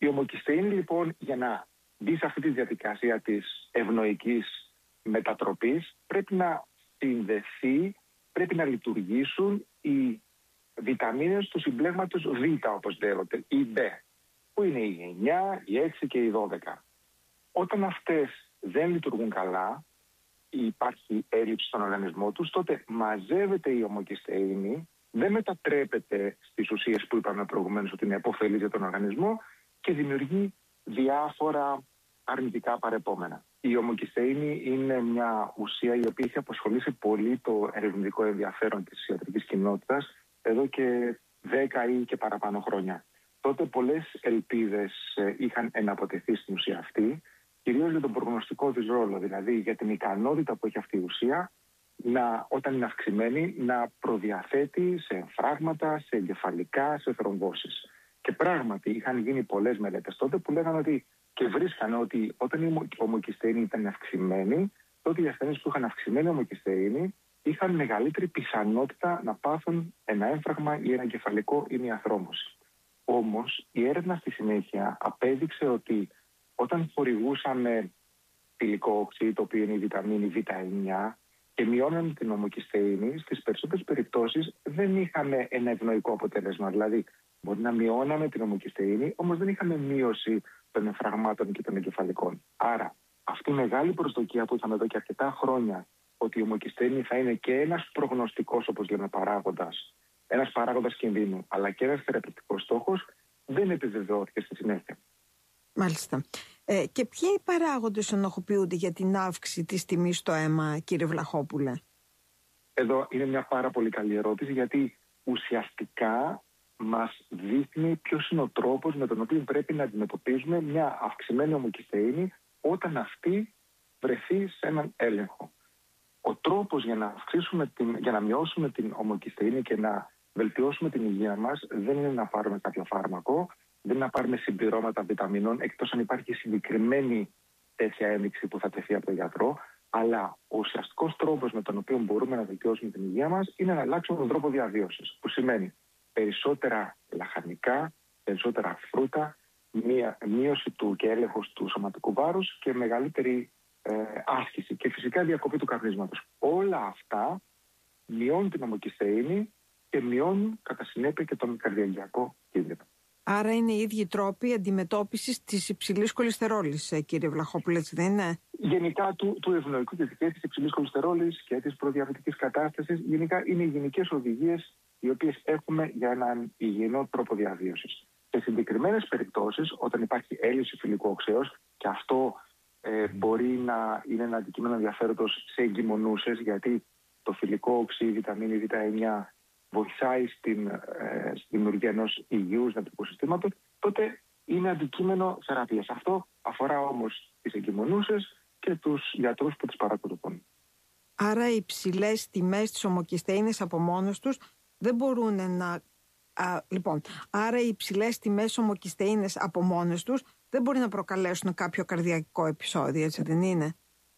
Η ομοκυστεΐνη λοιπόν για να μπει σε αυτή τη διαδικασία της ευνοϊκής μετατροπής πρέπει να συνδεθεί, πρέπει να λειτουργήσουν οι βιταμίνες του συμπλέγματος Β, όπως λέγονται, η B, που είναι η 9, η 6 και η 12. Όταν αυτές δεν λειτουργούν καλά, υπάρχει έλλειψη στον οργανισμό τους, τότε μαζεύεται η ομοκυστεΐνη, δεν μετατρέπεται στις ουσίες που είπαμε προηγουμένως ότι είναι επωφελής για τον οργανισμό και δημιουργεί διάφορα αρνητικά παρεπόμενα. Η ομοκυστεΐνη είναι μια ουσία η οποία έχει απασχολήσει πολύ το ερευνητικό ενδιαφέρον της ιατρικής κοινότητας εδώ και 10 ή και παραπάνω χρόνια. Τότε πολλές ελπίδες είχαν εναποτεθεί στην ουσία αυτή, κυρίως για τον προγνωστικό της ρόλο, δηλαδή για την ικανότητα που έχει αυτή η ουσία όταν είναι αυξημένη να προδιαθέτει σε εμφράγματα, σε εγκεφαλικά, σε θρομβώσεις. Και πράγματι είχαν γίνει πολλές μελέτες τότε που λέγανε ότι και βρίσκανε ότι όταν η ομοκυστεΐνη ήταν αυξημένη, τότε οι ασθενείς που είχαν αυξημένη ομοκυστεΐνη είχαν μεγαλύτερη πιθανότητα να πάθουν ένα έμφραγμα ή ένα εγκεφαλικό ή μια θρόμβωση. Όμως η έρευνα στη συνέχεια απέδειξε ότι όταν χορηγούσαμε θηλυκό οξύ, το οποίο είναι η βιταμίνη Β9, και μειώναμε την ομοκυστεΐνη, στις περισσότερες περιπτώσεις δεν είχαμε ένα ευνοϊκό αποτέλεσμα. Δηλαδή, μπορεί να μειώναμε την ομοκυστεΐνη, όμως δεν είχαμε μείωση των εμφραγμάτων και των εγκεφαλικών. Άρα, αυτή η μεγάλη προσδοκία που είχαμε εδώ και αρκετά χρόνια, ότι η ομοκυστεΐνη θα είναι και ένας προγνωστικός, όπως λέμε, παράγοντας, ένας παράγοντας κινδύνου, αλλά και ένας θεραπευτικός στόχος, δεν επιβεβαιώθηκε στη συνέχεια. Μάλιστα. Και ποιοι παράγοντες ενοχοποιούνται για την αύξηση της τιμής στο αίμα, κύριε Βλαχόπουλε? Εδώ είναι μια πάρα πολύ καλή ερώτηση, γιατί ουσιαστικά μας δείχνει ποιος είναι ο τρόπος με τον οποίο πρέπει να αντιμετωπίζουμε μια αυξημένη ομοκυστεΐνη όταν αυτή βρεθεί σε έναν έλεγχο. Ο τρόπος για να μειώσουμε την ομοκυστεΐνη και να βελτιώσουμε την υγεία μας δεν είναι να πάρουμε κάποιο φάρμακο, δεν είναι να πάρουμε συμπληρώματα βιταμινών, εκτός αν υπάρχει συγκεκριμένη τέτοια ένδειξη που θα τεθεί από τον γιατρό. Αλλά ο ουσιαστικός τρόπος με τον οποίο μπορούμε να βελτιώσουμε την υγεία μας είναι να αλλάξουμε τον τρόπο διαβίωσης. Που σημαίνει περισσότερα λαχανικά, περισσότερα φρούτα, μείωση του και έλεγχος του σωματικού βάρους και μεγαλύτερη άσκηση. Και φυσικά διακοπή του καπνίσματος. Όλα αυτά μειώνουν την ομοκυστεΐνη και μειώνουν κατά συνέπεια και τον καρδιαγγειακό κίνδυνο. Άρα είναι οι ίδιοι τρόποι αντιμετώπισης της υψηλής χολυστερόλης, κύριε Βλαχόπουλε, έτσι δεν είναι? Γενικά του ευνοϊκού και της υψηλής χολυστερόλης και της προδιαβητικής κατάστασης, γενικά είναι οι γενικές οδηγίες οι οποίες έχουμε για έναν υγιεινό τρόπο διαβίωσης. Σε συγκεκριμένες περιπτώσεις, όταν υπάρχει έλλειψη θηλυκού οξέως, και αυτό μπορεί να είναι ένα αντικείμενο ενδιαφέροντος σε εγκυμονούσες, γιατί το θηλυκό οξύ, η βιταμίνη Β9, βοηθάει στην δημιουργία ενός υγιούς νευρικού συστήματος, τότε είναι αντικείμενο θεραπείας. Αυτό αφορά όμως τις εγκυμονούσες και τους γιατρούς που τις παρακολουθούν. Άρα οι υψηλές τιμές της ομοκυστεΐνης από μόνος τους δεν μπορούν να... άρα οι υψηλές τιμές ομοκυστεΐνης από μόνες τους δεν μπορεί να προκαλέσουν κάποιο καρδιακό επεισόδιο, έτσι δεν είναι?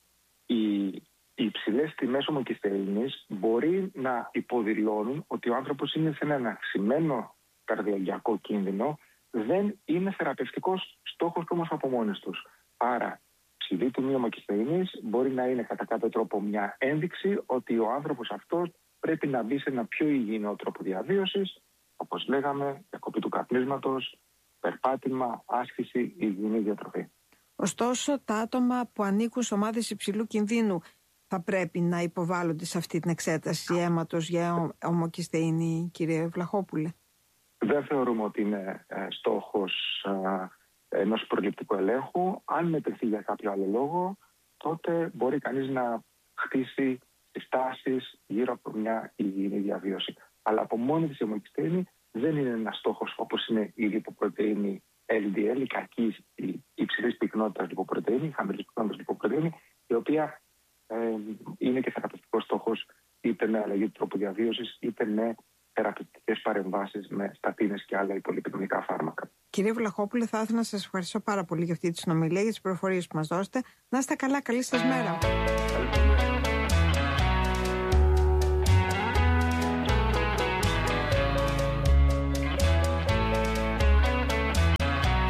Οι υψηλές τιμές ομοκυστεΐνης μπορεί να υποδηλώνουν ότι ο άνθρωπος είναι σε έναν αυξημένο καρδιαγγειακό κίνδυνο, δεν είναι θεραπευτικός στόχος όμως από μόνες τους. Άρα, ψηλή τιμή ομοκυστεΐνης μπορεί να είναι κατά κάποιο τρόπο μια ένδειξη ότι ο άνθρωπος αυτός πρέπει να μπει σε ένα πιο υγιεινό τρόπο διαβίωσης, όπως λέγαμε, διακοπή του καπνίσματος, περπάτημα, άσκηση, υγιεινή διατροφή. Ωστόσο, τα άτομα που ανήκουν σε ομάδες υψηλού κινδύνου θα πρέπει να υποβάλλονται σε αυτή την εξέταση αίματος για ομοκυστεΐνη, κύριε Βλαχόπουλε? Δεν θεωρούμε ότι είναι στόχος ενός προληπτικού ελέγχου. Αν μετρηθεί για κάποιο άλλο λόγο, τότε μπορεί κανείς να χτίσει συστάσεις γύρω από μια υγιεινή διαβίωση. Αλλά από μόνη της η ομοκυστεΐνη δεν είναι ένας στόχος όπως είναι η λιποπρωτεΐνη LDL, η κακή υψηλής πυκνότητας λιποπρωτεΐνη, η χαμηλής πυκνότητας λιποπρωτεΐνη, η οποία είναι και θεραπευτικός στόχος είτε με αλλαγή του τρόπου διαβίωσης είτε με θεραπευτικές παρεμβάσεις με στατίνες και άλλα υπολιπιδομικά φάρμακα. Κύριε Βλαχόπουλε, θα ήθελα να σας ευχαριστώ πάρα πολύ για αυτή τη συνομιλία, για τις πληροφορίες που μας δώσετε. Να είστε καλά, καλή σας μέρα.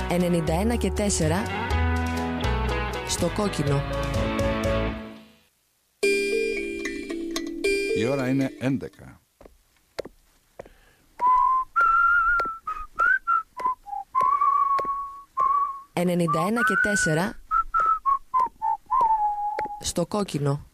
91 και 4 στο κόκκινο. Η ώρα είναι 11. «91 και 4 στο κόκκινο».